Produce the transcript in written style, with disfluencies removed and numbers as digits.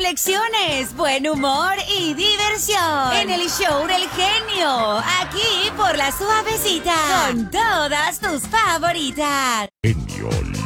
reflexiones, buen humor y diversión. En el show del genio, aquí por La Suavecita, con todas tus favoritas. Genio